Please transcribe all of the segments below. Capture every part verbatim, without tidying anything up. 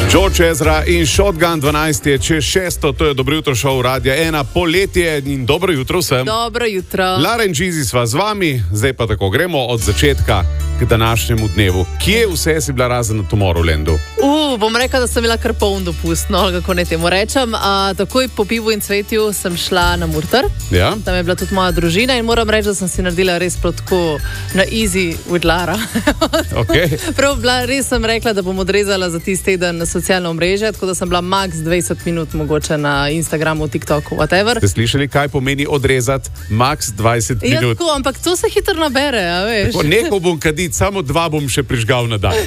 George Ezra in Shotgun dvanajst je čez šesto, to je Dobro jutro šov Radia ena, poletje in dobro jutro vsem. Dobro jutro. Lara in Gizi sva z vami, zdaj pa tako gremo od začetka k današnjemu dnevu. Kje vse si bila razen na Tomorrowlandu? Uh, bom rekla, da sem bila kar poln dopust, no, kako ne temu rečem. A, takoj po pivu in cvetju sem šla na Murter. Ja? Tam je bila tudi moja družina in moram reči, da sem si naredila res protko na easy with Lara. Okay. Prav, bila, res sem rekla, da bom odrezala za tisti teden na socialno omrežje, tako da sem bila max dvajset minut mogoče na Instagramu, TikToku, whatever. Ste slišali, kaj pomeni odrezati max dvajset Ja, minut? tako, ampak to se hitro nabere, a veš. Tako, nekaj bom kaditi, samo dva bom še prižgal na dan.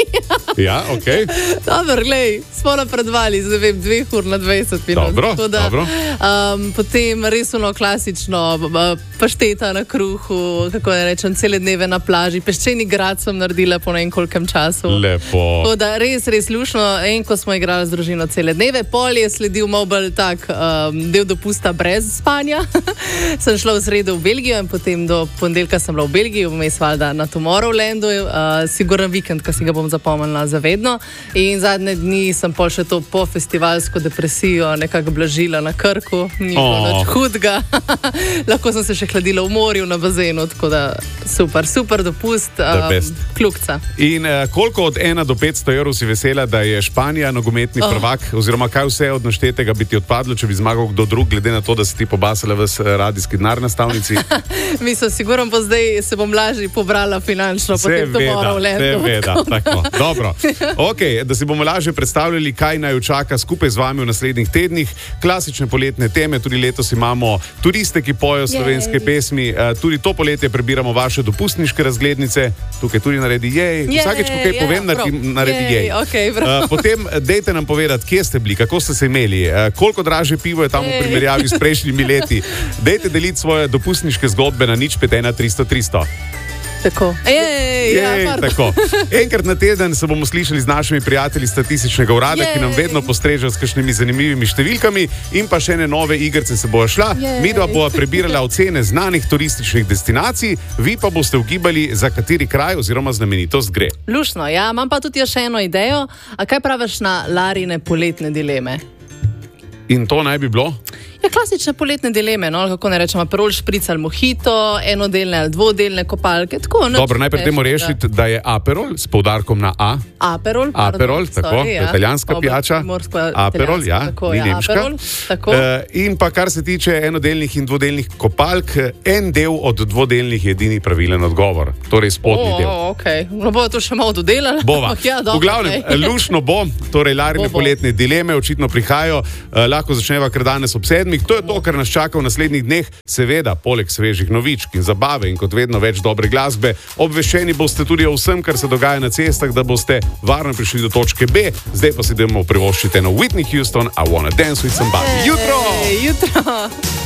Ja, ok. Dobro, glej, smo napredovali, zdaj vem, dveh ur na dvajset minut. Dobro, da, dobro. Um, potem res ono klasično, pašteta na kruhu, kako ne rečem, cele dneve na plaži, peščeni grad sem naredila po ne vem kolkem času. Lepo. Tako da res, res lušno, en ko smo igrali z družino cele dneve, pol je sledil mobil tak um, del dopusta brez spanja. Sem šla v sredo v Belgijo in potem do ponedeljka sem bila v Belgiji, vmes valjda na Tomorrowlandu, uh, siguren vikend, ki si ga bom zapomnila zavedno. In zadnje dni sem pol še to po festivalsko depresijo nekako blažila na Krku, ni bilo Oh. nič hudega. Lahko sem se še hladila v morju na bazenu, tako da super, super dopust, The best. um, kljukca. In uh, koliko od ena do petsto evrov si vesela, da je Španija nogometni Oh. prvak, oziroma kaj vse od naštetega bi ti odpadlo, če bi zmagal kdo drug, glede na to, da si ti pobasala ves eh, radijski denar na stavnici? Mislim, sigurno pa zdaj se bom lažje pobrala finančno po tem Tomorrowlandu. seveda, tako. Dobro. Okay, da si bomo lažje predstavljali, kaj naj čaka skupaj z vami v naslednjih tednih. Klasične poletne teme, tudi letos imamo turiste, ki pojejo slovenske Jej. pesmi. Uh, tudi to poletje prebiramo vaše dopustniške razglednice. Tukaj tudi naredi jej. Jej, Vsakeč, ko kaj ja, povem, prav. naredi, naredi Jej, jej. okej, prav. uh, potem dejte nam povedati, kje ste bili, kako ste se imeli, uh, koliko dražje pivo je tam v Jej. primerjavi s prejšnjimi leti. Dejte deliti svoje dopustniške zgodbe na nič pet ena tristo tristo. Tako. Ej, ja, Jej, pardon. tako. Enkrat na teden se bomo slišali z našimi prijatelji statističnega urada, Jej. ki nam vedno postrežejo s kakšnimi zanimivimi številkami, in pa še ene nove igrice se bojo šla. Jej. Midva bova prebirala ocene znanih turističnih destinacij, vi pa boste ugibali, za kateri kraj oziroma znamenitost gre. Lušno, ja, imam pa tudi jaz še eno idejo. A kaj praviš na Larine poletne dileme? In to naj bi bilo? Ja, klasične poletne dileme, no, kako ne rečemo, Aperol špric ali mojito, enodelne ali dvodelne kopalke, tako. Dobro, najprej dajmo rešiti, da je Aperol s poudarkom na A. Aperol, pardon, Aperol, tako, sorry, ja. Italijanska Dobro, pijača. primorsko- Aperol, ja, tako, ni ja, nemška. Aperol, tako. Uh, in pa kar se tiče enodelnih in dvodelnih kopalk, en del od dvodelnih je edini pravilen odgovor, torej spodnji O, del. okay. No, bo to še malo dodelali. Bova. Ampak ja, dobro, V glavnem, glej. lušno bo, torej Larine Bo, bo. poletne dileme očitno prihajajo, uh, lahko začneva kar danes ob sedmih. To je to, kar nas čaka v naslednjih dneh, seveda, poleg svežih novičk in zabave in kot vedno več dobre glasbe. Obveščeni boste tudi o vsem, kar se dogaja na cestah, da boste varno prišli do točke B. Zdaj pa si dajmo privoščiti eno Whitney Houston, I Wanna Dance With Somebody. Jutro! Ej, jutro!